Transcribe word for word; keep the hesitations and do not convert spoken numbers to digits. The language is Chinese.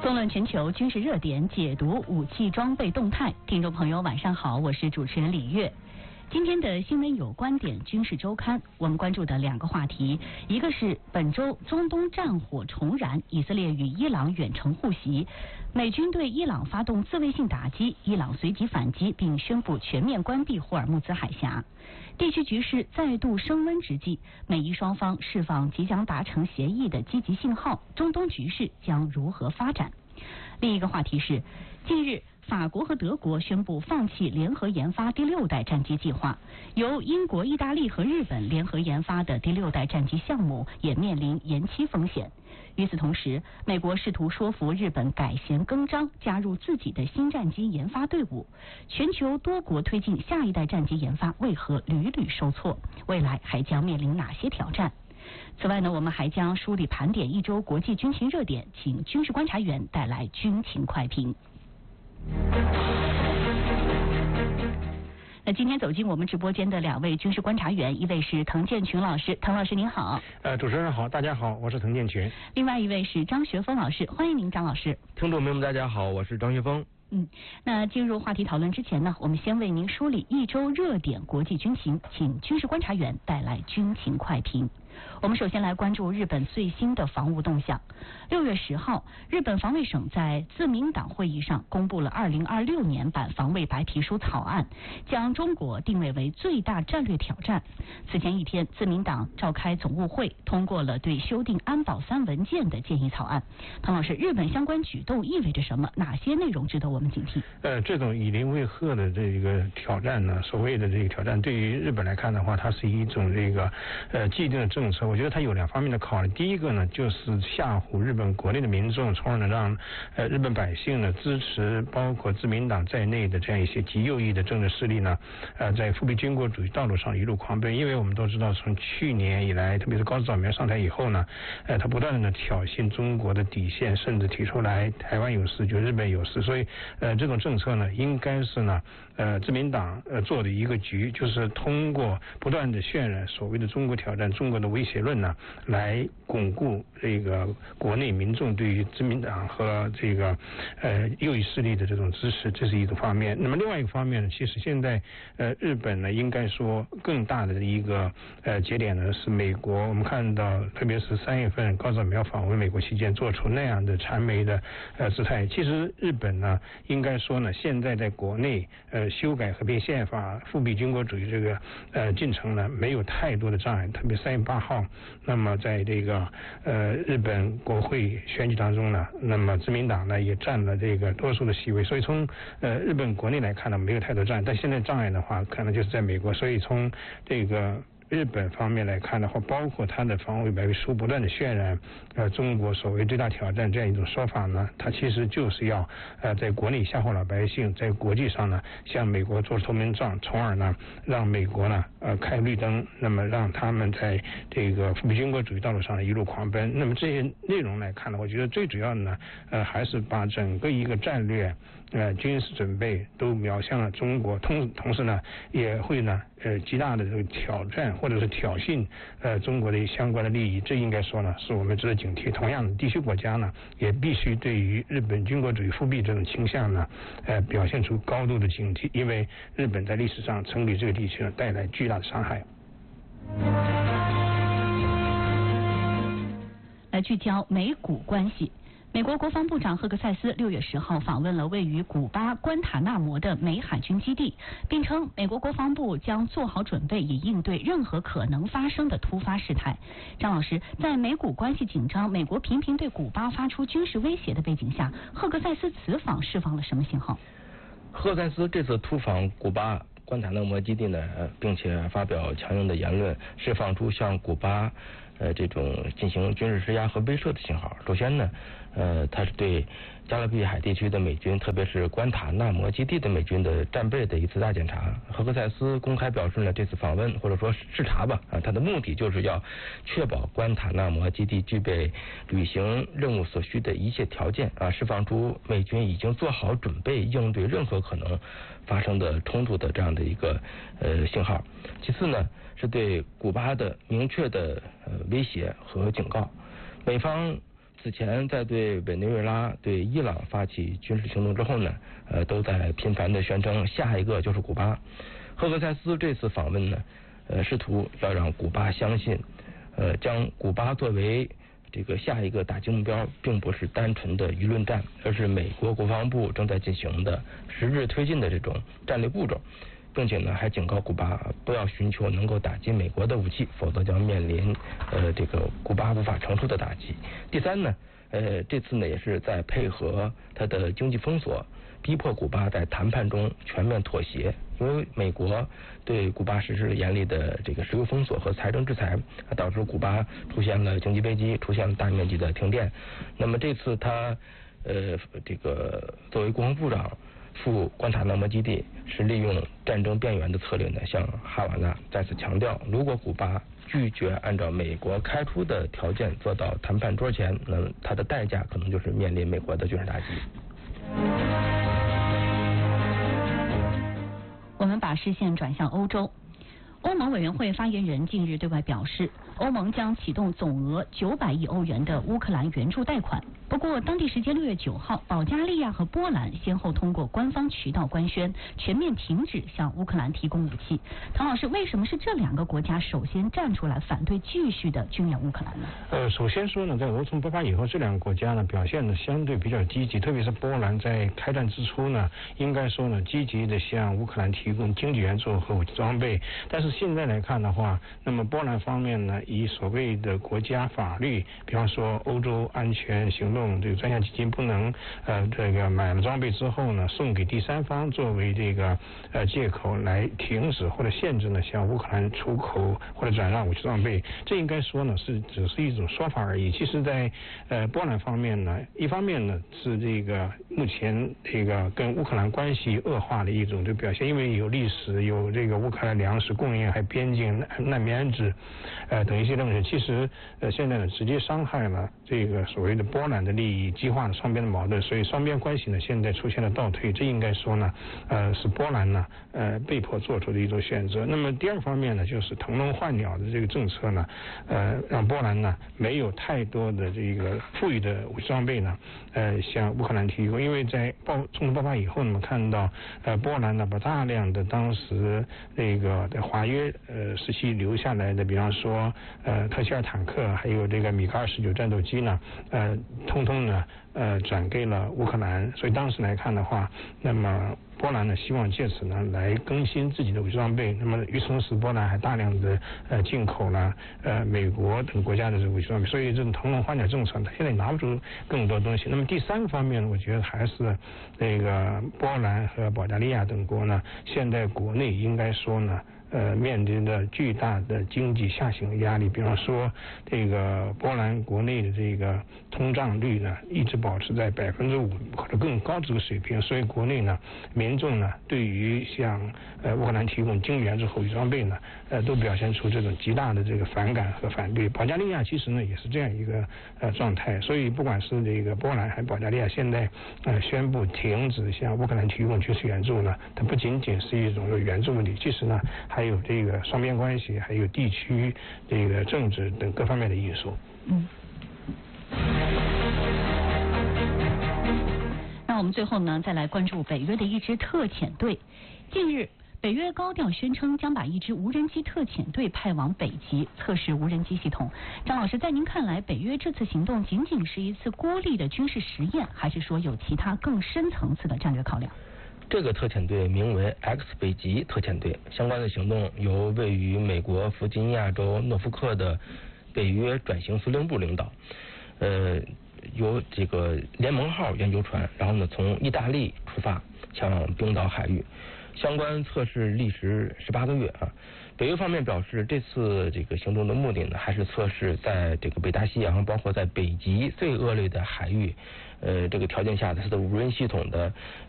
纵论全球军事热点，解读武器装备动态。听众朋友晚上好，我是主持人李月。今天的新闻有观点军事周刊，我们关注的两个话题，一个是本周中东战火重燃，以色列与伊朗远程互袭，美军对伊朗发动自卫性打击，伊朗随即反击，并宣布全面关闭霍尔木兹海峡。地区局势再度升温之际，美伊双方释放即将达成协议的积极信号，中东局势将如何发展？另一个话题是，近日法国和德国宣布放弃联合研发第六代战机计划，由英国、意大利和日本联合研发的第六代战机项目也面临延期风险。与此同时，美国试图说服日本改弦更张，加入自己的新战机研发队伍。全球多国推进下一代战机研发，为何屡屡受挫？未来还将面临哪些挑战？此外呢，我们还将梳理盘点一周国际军情热点，请军事观察员带来军情快评。那今天走进我们直播间的两位军事观察员，一位是滕建群老师，滕老师您好。 呃，主持人好，大家好，我是滕建群。 另外一位是张学峰老师，欢迎您，张老师。 听众朋友们，大家好，我是张学峰。 嗯，那进入话题讨论之前呢，我们先为您梳理一周热点国际军情，请军事观察员带来军情快评。我们首先来关注日本最新的防务动向。六月十号，日本防卫省在自民党会议上公布了二零二六年版防卫白皮书草案，将中国定位为最大战略挑战。此前一天，自民党召开总务会，通过了对修订安保三文件的建议草案。滕老师，日本相关举动意味着什么？哪些内容值得我们警惕？ 呃，这种以邻为壑的这个挑战呢，所谓的这个挑战，对于日本来看的话，它是一种这个呃既定的政策。我觉得它有两方面的考虑。第一个呢，就是吓唬日本国内的民众，从而呢让呃日本百姓呢支持包括自民党在内的这样一些极右翼的政治势力呢，呃，在复辟军国主义道路上一路狂奔。因为我们都知道，从去年以来，特别是高市早苗上台以后呢，呃，他不断的呢挑衅中国的底线，甚至提出来台湾有事就日本有事。所以呃这种政策呢，应该是呢呃自民党呃做的一个局，就是通过不断的渲染所谓的中国挑战、中国的威胁论呢，来巩固这个国内民众对于自民党和这个呃右翼势力的这种支持，这是一种方面。那么另外一个方面呢，其实现在呃日本呢，应该说更大的一个呃节点呢是美国。我们看到，特别是三月份高市苗访问美国期间做出那样的谄媚的呃姿态。其实日本呢，应该说呢，现在在国内呃修改和平宪法、复辟军国主义这个呃进程呢，没有太多的障碍。特别三月八号，那么在这个呃日本国会选举当中呢，那么自民党呢也占了这个多数的席位，所以从呃日本国内来看呢，没有太多障碍。但现在障碍的话，可能就是在美国。所以从这个日本方面来看的话，包括他的防卫白皮书不断的渲染呃中国所谓最大挑战这样一种说法呢，它其实就是要呃在国内吓唬老百姓，在国际上呢向美国做投名状，从而呢让美国呢呃开绿灯，那么让他们在这个复辟军国主义道路上一路狂奔。那么这些内容来看呢，我觉得最主要的呢呃还是把整个一个战略呃军事准备都瞄向了中国，同同时呢也会呢呃极大的这个挑战或者是挑衅呃中国的相关的利益。这应该说呢是我们值得警惕。同样的，地区国家呢也必须对于日本军国主义复辟这种倾向呢呃表现出高度的警惕，因为日本在历史上曾给这个地区呢带来巨大的伤害。 来聚焦美古关系。美国国防部长赫克塞斯六月十号访问了位于古巴关塔那摩的美海军基地，并称美国国防部将做好准备，以应对任何可能发生的突发事态。张老师，在美古关系紧张、美国频频对古巴发出军事威胁的背景下，赫克塞斯此访释放了什么信号？ 赫克塞斯这次突访古巴关塔那摩基地呢，并且发表强硬的言论，释放出向古巴呃这种进行军事施压和威慑的信号。首先呢，呃，他是对加勒比海地区的美军，特别是关塔那摩基地的美军的战备的一次大检查。赫克塞斯公开表示呢，这次访问或者说视察吧，啊，他的目的就是要确保关塔那摩基地具备履行任务所需的一切条件，啊，释放出美军已经做好准备应对任何可能发生的冲突的这样的一个呃信号。其次呢，是对古巴的明确的呃威胁和警告。美方此前在对委内瑞拉、对伊朗发起军事行动之后呢，呃，都在频繁的宣称下一个就是古巴。赫克塞斯这次访问呢，呃，试图要让古巴相信，呃，将古巴作为这个下一个打击目标，并不是单纯的舆论战，而是美国国防部正在进行的实质推进的这种战略步骤，并且呢，还警告古巴不要寻求能够打击美国的武器，否则将面临呃这个古巴无法承受的打击。第三呢，呃，这次呢也是在配合它的经济封锁，逼迫古巴在谈判中全面妥协，因为美国对古巴实施了严厉的这个石油封锁和财政制裁，导致古巴出现了经济危机，出现了大面积的停电。那么这次他呃这个作为国防部长赴关塔那摩基地，是利用战争边缘的策略呢，向哈瓦那再次强调，如果古巴拒绝按照美国开出的条件坐到谈判桌前，那它的代价可能就是面临美国的军事打击。 我们把视线转向欧洲。欧盟委员会发言人近日对外表示，欧盟将启动总额九百亿欧元的乌克兰援助贷款。不过，当地时间六月九号，保加利亚和波兰先后通过官方渠道官宣，全面停止向乌克兰提供武器。唐老师，为什么是这两个国家首先站出来反对继续的军援乌克兰呢？ 呃，首先说呢，在俄冲爆发以后，这两个国家呢表现的相对比较积极，特别是波兰在开战之初呢，应该说呢积极的向乌克兰提供经济援助和武器装备。但是现在来看的话，那么波兰方面呢，以所谓的国家法律，比方说欧洲安全行动这个专项基金不能呃这个买了装备之后呢送给第三方作为这个呃借口来停止或者限制呢向乌克兰出口或者转让武器装备，这应该说呢是只是一种说法而已。其实在呃波兰方面呢，一方面呢是这个目前这个跟乌克兰关系恶化的一种这表现，因为有历史有这个乌克兰粮食供应还边境难民安置呃等一些东西，其实呃现在呢直接伤害了这个所谓的波兰的利益，激化了双边的矛盾，所以双边关系呢现在出现了倒退，这应该说呢呃是波兰呢呃被迫做出的一种选择。那么第二方面呢，就是腾笼换鸟的这个政策呢呃让波兰呢没有太多的这个富裕的武器装备呢呃向乌克兰提供，因为在爆冲突爆发以后呢，看到呃波兰呢把大量的当时那个在华约呃时期留下来的，比方说呃特希尔坦克还有这个米格二十九战斗机呢呃通通呢呃转给了乌克兰，所以当时来看的话，那么波兰呢希望借此呢来更新自己的武器装备，那么与此同时波兰还大量的呃进口了呃美国等国家的这个武器装备，所以这种腾笼换鸟政策它现在拿不出更多东西。那么第三个方面呢，我觉得还是那个波兰和保加利亚等国呢现在国内应该说呢呃，面临着巨大的经济下行的压力，比方说这个波兰国内的这个通胀率呢一直保持在百分之五或者更高这个水平，所以国内呢民众呢对于向呃乌克兰提供经济援助和武器装备呢呃都表现出这种极大的这个反感和反对。保加利亚其实呢也是这样一个呃状态，所以不管是这个波兰还是保加利亚现在呃宣布停止向乌克兰提供军事援助呢，它不仅仅是一种援助问题，其实呢还还有这个双边关系，还有地区这个政治等各方面的因素。 嗯。那我们最后呢，再来关注北约的一支特遣队。近日，北约高调宣称将把一支无人机特遣队派往北极测试无人机系统。张老师，在您看来，北约这次行动仅仅是一次孤立的军事实验，还是说有其他更深层次的战略考量？ 这个特遣队名为 X 北极特遣队，相关的行动由位于美国弗吉尼亚州诺福克的北约转型司令部领导，呃，由这个联盟号研究船，然后呢从意大利出发前往冰岛海域，相关测试历时十八个月啊。北约方面表示，这次这个行动的目的呢，还是测试在这个北大西洋，包括在北极最恶劣的海域，呃，这个条件下的它的无人系统的